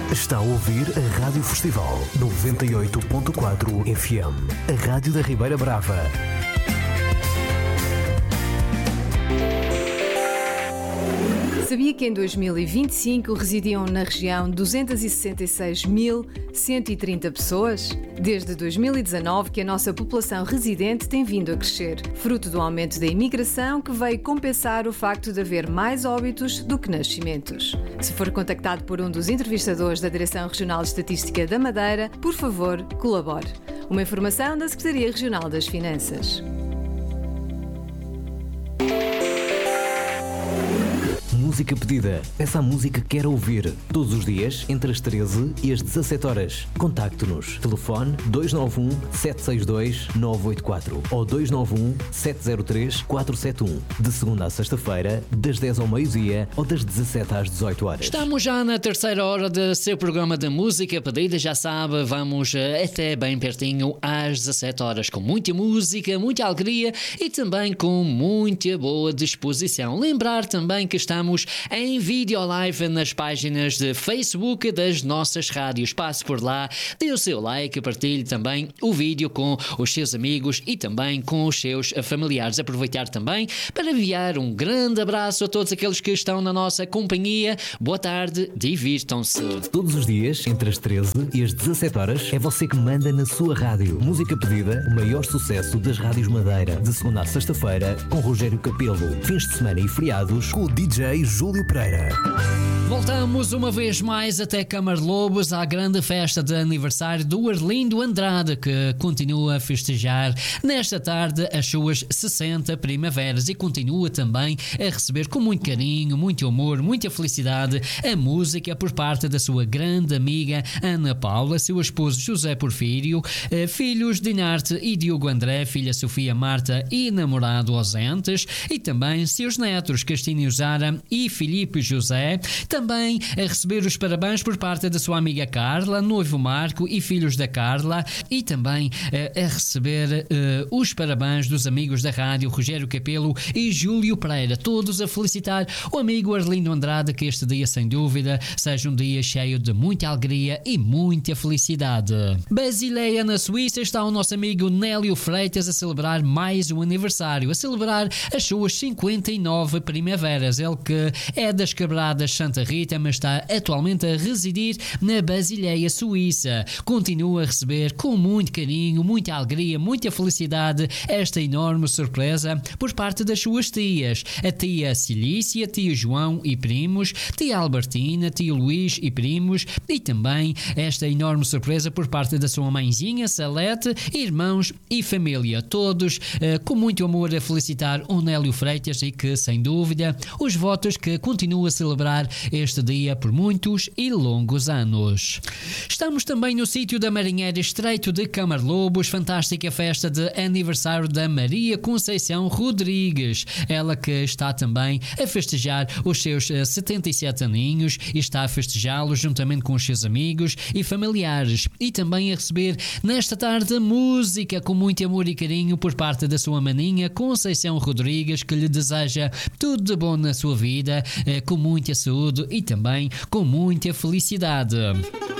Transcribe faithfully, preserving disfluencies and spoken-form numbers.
Está a ouvir a Rádio Festival noventa e oito ponto quatro F M, a Rádio da Ribeira Brava. Sabia que em dois mil e vinte e cinco residiam na região duzentos e sessenta e seis mil cento e trinta pessoas? Desde dois mil e dezanove que a nossa população residente tem vindo a crescer, fruto do aumento da imigração que veio compensar o facto de haver mais óbitos do que nascimentos. Se for contactado por um dos entrevistadores da Direção Regional de Estatística da Madeira, por favor, colabore. Uma informação da Secretaria Regional das Finanças. Música pedida. Essa música quer ouvir. Todos os dias, entre as treze e as dezassete horas. Contacte-nos. Telefone dois nove um, sete seis dois, nove oito quatro ou dois nove um, sete zero três, quatro sete um. De segunda a sexta-feira, das dez ao meio-dia ou das dezassete às dezoito horas. Estamos já na terceira hora do seu programa de música pedida. Já sabe, vamos até bem pertinho às dezassete horas, com muita música, muita alegria e também com muita boa disposição. Lembrar também que estamos em vídeo live nas páginas de Facebook das nossas rádios. Passe por lá, dê o seu like, partilhe também o vídeo com os seus amigos e também com os seus familiares. Aproveitar também para enviar um grande abraço a todos aqueles que estão na nossa companhia. Boa tarde, divirtam-se. Todos os dias, entre as treze e as dezassete horas, é você que manda na sua rádio. Música pedida, o maior sucesso das rádios Madeira. De segunda a sexta-feira, com Rogério Capelo. Fins de semana e feriados, com o D J Júlio Pereira. Voltamos uma vez mais até Camarlobos, à grande festa de aniversário do Arlindo Andrade, que continua a festejar nesta tarde as suas sessenta primaveras e continua também a receber com muito carinho, muito amor, muita felicidade a música por parte da sua grande amiga Ana Paula, seu esposo José Porfírio, filhos Dinarte e Diogo André, filha Sofia Marta e namorado ausentes, e também seus netos Castinho Zara e Filipe José. Também a receber os parabéns por parte da sua amiga Carla, noivo Marco e filhos da Carla, e também uh, a receber uh, os parabéns dos amigos da rádio Rogério Capelo e Júlio Pereira, todos a felicitar o amigo Arlindo Andrade, que este dia sem dúvida seja um dia cheio de muita alegria e muita felicidade. Basileia, na Suíça, está o nosso amigo Nélio Freitas a celebrar mais um aniversário, a celebrar as suas cinquenta e nove primaveras. Ele que é das Quebradas Santa Rita, mas está atualmente a residir na Basileia, Suíça. Continua a receber com muito carinho, muita alegria, muita felicidade esta enorme surpresa por parte das suas tias, a tia Cilícia, tio João e primos, tia Albertina, tio Luís e primos, e também esta enorme surpresa por parte da sua mãezinha Salete, irmãos e família, todos uh, com muito amor a felicitar o Nélio Freitas, e que sem dúvida os votos que continua a celebrar este dia por muitos e longos anos. Estamos também no sítio da Marinheira, Estreito de Camarlobos, fantástica festa de aniversário da Maria Conceição Rodrigues, ela que está também a festejar os seus uh, setenta e sete aninhos e está a festejá-los juntamente com os seus amigos e familiares, e também a receber nesta tarde música com muito amor e carinho por parte da sua maninha Conceição Rodrigues, que lhe deseja tudo de bom na sua vida, com muita saúde e também com muita felicidade.